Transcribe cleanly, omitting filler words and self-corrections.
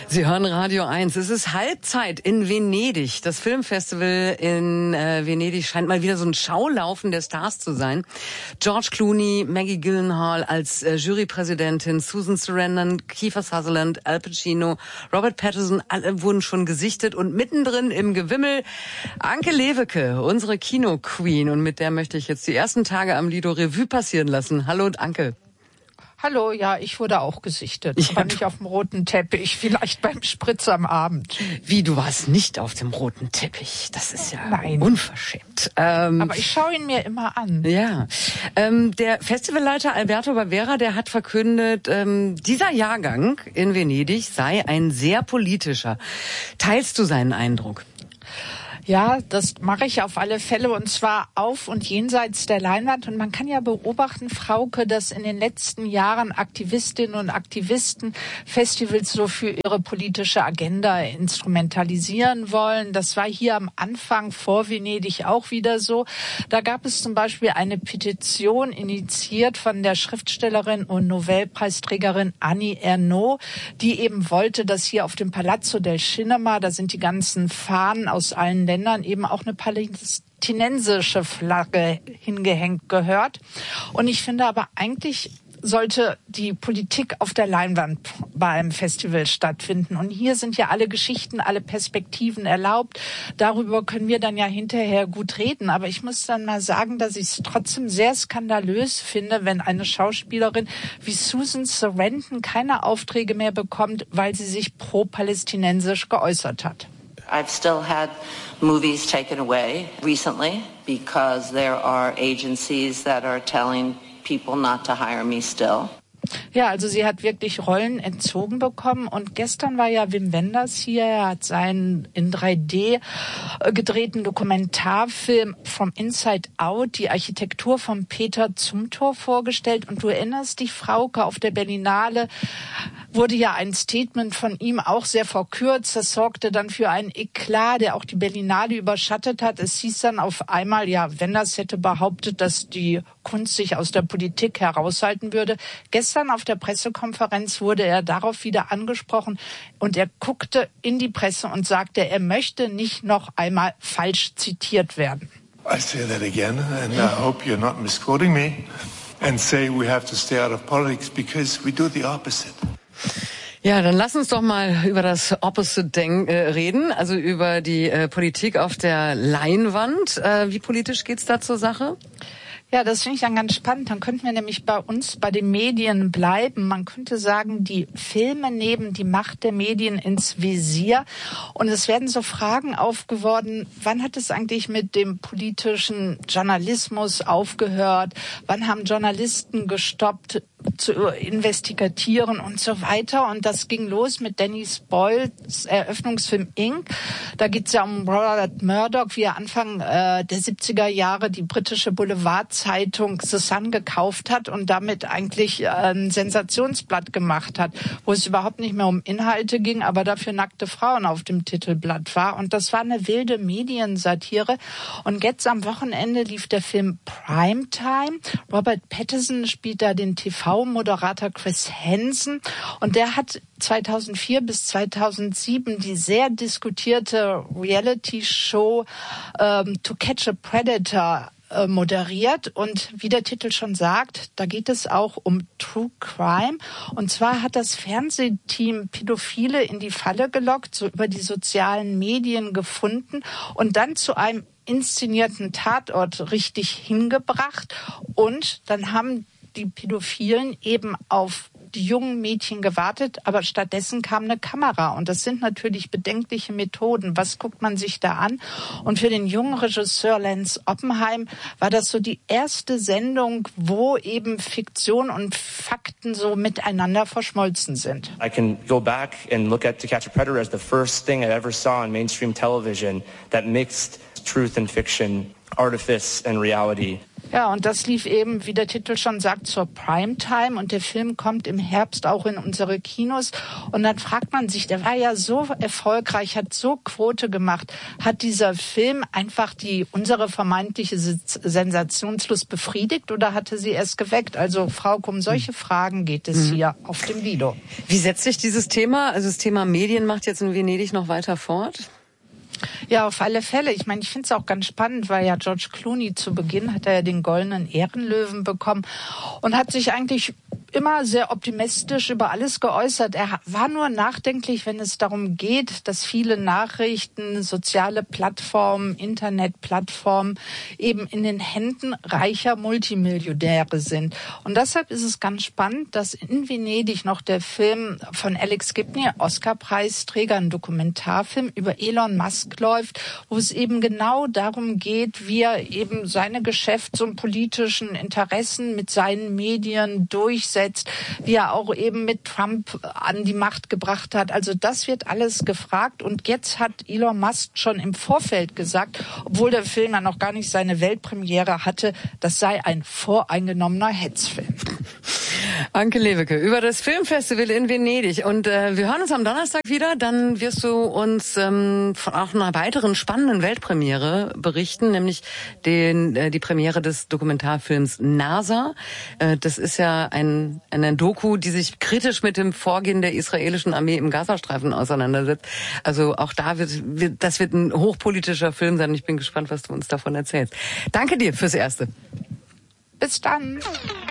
Sie hören Radio 1. Es ist Halbzeit in Venedig. Das Filmfestival in Venedig scheint mal wieder so ein Schaulaufen der Stars zu sein. George Clooney, Maggie Gyllenhaal als Jurypräsidentin, Susan Sarandon, Kiefer Sutherland, Al Pacino, Robert Pattinson, alle wurden schon gesichtet. Und mittendrin im Gewimmel Anke Lewicke, unsere Kino-Queen. Und mit der möchte ich jetzt die ersten Tage am Lido Revue passieren lassen. Hallo Anke. Hallo, ja, ich wurde auch gesichtet, aber nicht auf dem roten Teppich, vielleicht beim Spritz am Abend. Wie, du warst nicht auf dem roten Teppich? Das ist ja unverschämt. Aber ich schaue ihn mir immer an. Ja, der Festivalleiter Alberto Barbera, der hat verkündet, dieser Jahrgang in Venedig sei ein sehr politischer. Teilst du seinen Eindruck? Ja, das mache ich auf alle Fälle, und zwar auf und jenseits der Leinwand. Und man kann ja beobachten, Frauke, dass in den letzten Jahren Aktivistinnen und Aktivisten Festivals so für ihre politische Agenda instrumentalisieren wollen. Das war hier am Anfang vor Venedig auch wieder so. Da gab es zum Beispiel eine Petition, initiiert von der Schriftstellerin und Nobelpreisträgerin Annie Ernaux, die eben wollte, dass hier auf dem Palazzo del Cinema, da sind die ganzen Fahnen aus allen Ländern, eben auch eine palästinensische Flagge hingehängt gehört. Und ich finde aber, eigentlich sollte die Politik auf der Leinwand beim Festival stattfinden. Und hier sind ja alle Geschichten, alle Perspektiven erlaubt. Darüber können wir dann ja hinterher gut reden. Aber ich muss dann mal sagen, dass ich es trotzdem sehr skandalös finde, wenn eine Schauspielerin wie Susan Sarandon keine Aufträge mehr bekommt, weil sie sich pro-palästinensisch geäußert hat. I've still had movies taken away recently because there are agencies that are telling people not to hire me still. Ja, also sie hat wirklich Rollen entzogen bekommen. Und gestern war ja Wim Wenders hier. Er hat seinen in 3D gedrehten Dokumentarfilm From Inside Out, die Architektur von Peter Zumthor, vorgestellt. Und du erinnerst dich, Frauke, auf der Berlinale wurde ja ein Statement von ihm auch sehr verkürzt. Das sorgte dann für einen Eklat, der auch die Berlinale überschattet hat. Es hieß dann auf einmal, ja, Wenders hätte behauptet, dass die Kunst sich aus der Politik heraushalten würde. Gestern auf der Pressekonferenz wurde er darauf wieder angesprochen und er guckte in die Presse und sagte, er möchte nicht noch einmal falsch zitiert werden. I say that again and I hope you're not misquoting me and say we have to stay out of politics because we do the opposite. Ja, dann lass uns doch mal über das Opposite reden, also über die Politik auf der Leinwand. Wie politisch geht's da zur Sache? Ja, das finde ich dann ganz spannend. Dann könnten wir nämlich bei uns bei den Medien bleiben. Man könnte sagen, die Filme nehmen die Macht der Medien ins Visier. Und es werden so Fragen aufgeworfen, wann hat es eigentlich mit dem politischen Journalismus aufgehört? Wann haben Journalisten gestoppt zu investigatieren und so weiter? Und das ging los mit Dennis Boyles Eröffnungsfilm Ink. Da geht es ja um Rupert Murdoch, wie er Anfang der 70er Jahre die britische Boulevardzeitung The Sun gekauft hat und damit eigentlich ein Sensationsblatt gemacht hat, wo es überhaupt nicht mehr um Inhalte ging, aber dafür nackte Frauen auf dem Titelblatt war. Und das war eine wilde Mediensatire. Und jetzt am Wochenende lief der Film Primetime. Robert Pattinson spielt da den TV-Moderator Chris Hansen. Und der hat 2004 bis 2007 die sehr diskutierte Reality-Show To Catch a Predator moderiert. Und wie der Titel schon sagt, da geht es auch um True Crime. Und zwar hat das Fernsehteam Pädophile in die Falle gelockt, so über die sozialen Medien gefunden und dann zu einem inszenierten Tatort richtig hingebracht. Und dann haben die Pädophilen eben auf die jungen Mädchen gewartet, aber stattdessen kam eine Kamera. Und das sind natürlich bedenkliche Methoden. Was guckt man sich da an? Und für den jungen Regisseur Lance Oppenheim war das so die erste Sendung, wo eben Fiktion und Fakten so miteinander verschmolzen sind. I can go back and look at To Catch a Predator as the first thing I ever saw on mainstream television that mixed truth and fiction, artifice and reality. Ja, und das lief eben, wie der Titel schon sagt, zur Primetime. Und der Film kommt im Herbst auch in unsere Kinos. Und dann fragt man sich, der war ja so erfolgreich, hat so Quote gemacht. Hat dieser Film einfach unsere vermeintliche Sensationslust befriedigt oder hatte sie erst geweckt? Also, Frauke, um solche Fragen geht es hier auf dem Lido. Wie setzt sich dieses Thema, also das Thema Medienmacht jetzt in Venedig noch weiter fort? Ja, auf alle Fälle. Ich meine, ich finde es auch ganz spannend, weil ja George Clooney zu Beginn hat er ja den Goldenen Ehrenlöwen bekommen und hat sich eigentlich immer sehr optimistisch über alles geäußert. Er war nur nachdenklich, wenn es darum geht, dass viele Nachrichten, soziale Plattformen, Internetplattformen eben in den Händen reicher Multimillionäre sind. Und deshalb ist es ganz spannend, dass in Venedig noch der Film von Alex Gibney, Oscar-Preisträger, ein Dokumentarfilm über Elon Musk läuft, wo es eben genau darum geht, wie er eben seine Geschäfts- und politischen Interessen mit seinen Medien durchsetzt, wie er auch eben mit Trump an die Macht gebracht hat. Also das wird alles gefragt. Und jetzt hat Elon Musk schon im Vorfeld gesagt, obwohl der Film ja noch gar nicht seine Weltpremiere hatte, das sei ein voreingenommener Hetzfilm. Anke Lewicke über das Filmfestival in Venedig. Und wir hören uns am Donnerstag wieder. Dann wirst du uns von auch einer weiteren spannenden Weltpremiere berichten, nämlich die Premiere des Dokumentarfilms NASA. Das ist ja eine Doku, die sich kritisch mit dem Vorgehen der israelischen Armee im Gazastreifen auseinandersetzt. Also auch das wird ein hochpolitischer Film sein. Ich bin gespannt, was du uns davon erzählst. Danke dir fürs Erste. Bis dann.